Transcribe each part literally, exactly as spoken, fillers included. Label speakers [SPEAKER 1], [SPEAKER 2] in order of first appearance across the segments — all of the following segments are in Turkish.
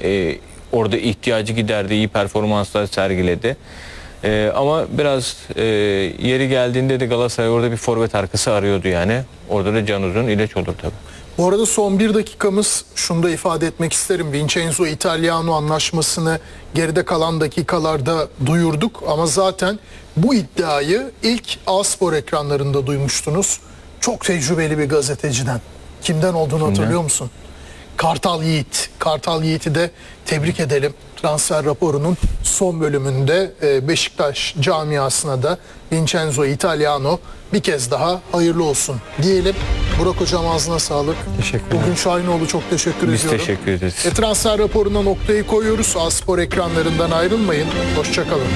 [SPEAKER 1] e, orada ihtiyacı giderdi, iyi performanslar sergiledi. E, ama biraz e, yeri geldiğinde de Galatasaray orada bir forvet arkası arıyordu yani. Orada da Can Uzun ilaç olur tabii.
[SPEAKER 2] Bu arada son bir dakikamız, şunu da ifade etmek isterim. Vincenzo Italiano anlaşmasını geride kalan dakikalarda duyurduk. Ama zaten bu iddiayı ilk A-Spor ekranlarında duymuştunuz. Çok tecrübeli bir gazeteciden. Kimden olduğunu hatırlıyor musun? Kartal Yiğit. Kartal Yiğit'i de tebrik edelim. Transfer raporunun son bölümünde Beşiktaş camiasına da Vincenzo Italiano bir kez daha hayırlı olsun diyelim. Burak Hocam ağzına sağlık.
[SPEAKER 1] Teşekkürler.
[SPEAKER 2] Bugün Şahinoğlu çok teşekkür
[SPEAKER 1] Biz
[SPEAKER 2] ediyorum.
[SPEAKER 1] Biz teşekkür ederiz.
[SPEAKER 2] E, transfer raporuna noktayı koyuyoruz. A-Spor ekranlarından ayrılmayın. Hoşçakalın.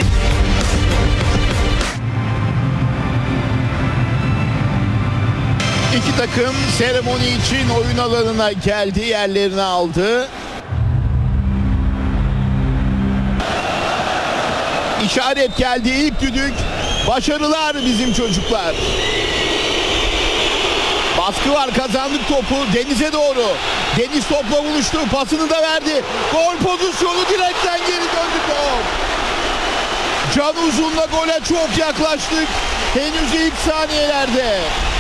[SPEAKER 3] İki takım seremoni için oyun alanına geldi, yerlerini aldı. İşaret geldi, ilk düdük. Başarılar bizim çocuklar. Baskı var, kazandık topu Deniz'e doğru. Deniz topla buluştu, pasını da verdi. Gol pozisyonu, direkten geri döndü top. Can Uzun'la gole çok yaklaştık. Henüz ilk saniyelerde.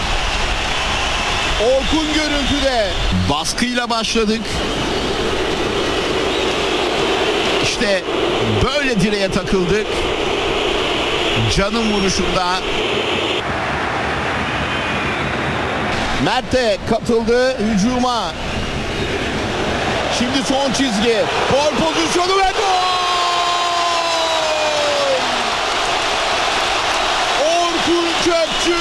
[SPEAKER 3] Orkun görüntüde. Baskıyla başladık. İşte böyle direğe takıldık. Can'ın vuruşunda. Mert de katıldı hücuma. Şimdi son çizgi. Gol pozisyonu ve gol! Orkun Kökçü!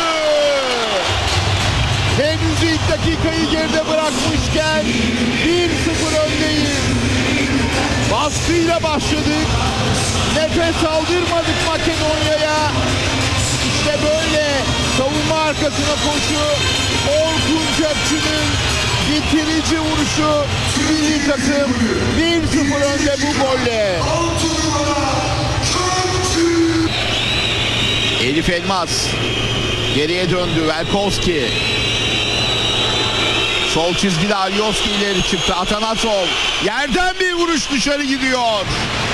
[SPEAKER 3] Henüz ilk dakikayı geride bırakmışken bir sıfır öndeyiz. Baskıyla başladık. Nefes aldırmadık Makedonya'ya. İşte böyle savunma arkasına koşu. Orkun Kökçü'nün bitirici vuruşu. Milli takım bir sıfır önde bu golle. Elif Elmas geriye döndü. Velkovski. Sol çizgide Alioski ileri çıktı. Atanasov. Yerden bir vuruş dışarı gidiyor.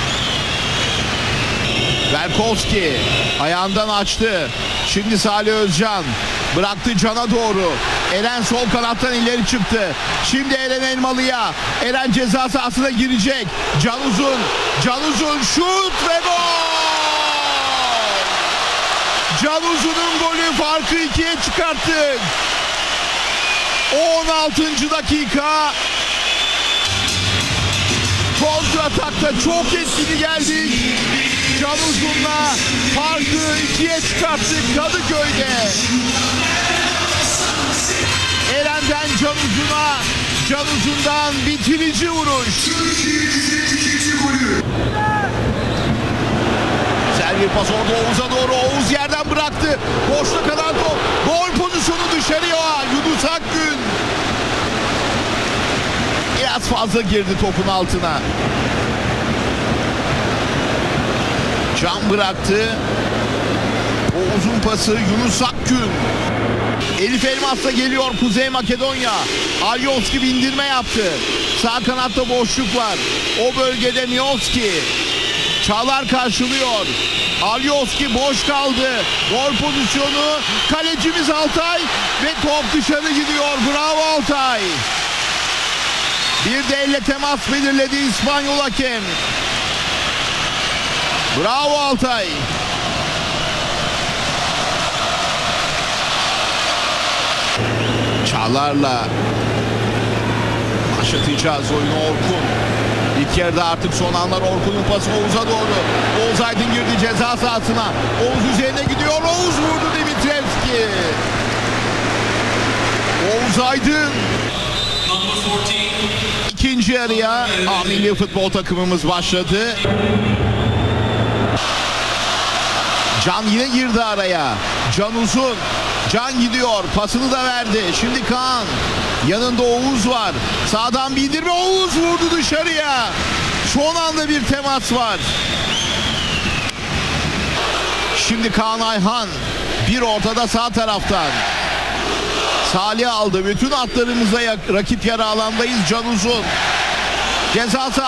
[SPEAKER 3] Velkovski ayağından açtı. Şimdi Salih Özcan bıraktı Can'a doğru. Eren sol kanattan ileri çıktı. Şimdi Eren Elmalı'ya. Eren ceza sahasına girecek. Can Uzun. Can Uzun şut ve gol! Can Uzun'un golü, farkı ikiye çıkarttık. on altıncı dakika. Kontratakta çok etkili geldik. Can Uzun'la farkı ikiye çıkarttık Kadıköy'de. Eren'den Can Uzun'a, Can Uzun'dan bitirici vuruş. Servi pas orada Oğuz'a doğru. Oğuz yerden bıraktı. Boşta kalan top. Gol pozisyonu dışarıya. Yunus Akgün. Biraz fazla girdi topun altına. Can bıraktı. O uzun pası Yunus Akgün. Elif Elmas da geliyor Kuzey Makedonya. Alioski bindirme yaptı. Sağ kanatta boşluk var. O bölgede Mioski. Çağlar karşılıyor. Alioski boş kaldı. Gol pozisyonu. Kalecimiz Altay. Ve top dışarı gidiyor. Bravo Altay. Bir de elle temas belirledi İspanyol hakem. Bravo Altay. Çağlar'la başlatacağız oyunu Orkun. İlk yarıda artık son anlar. Orkun'un pası Oğuz'a doğru. Oğuz Aydın girdi ceza sahasına. Oğuz üzerine gidiyor. Oğuz vurdu Dimitrevski. Oğuz Aydın. İkinci yarıya A milli futbol takımımız başladı. Can yine girdi araya. Can Uzun. Can gidiyor. Pasını da verdi. Şimdi Kaan. Yanında Oğuz var. Sağdan bindirme. Oğuz vurdu dışarıya. Son anda bir temas var. Şimdi Kaan Ayhan. Bir ortada sağ taraftan. Salih aldı. Bütün atlarımıza rakip yarı alandayız. Can Uzun. Ceza sahası.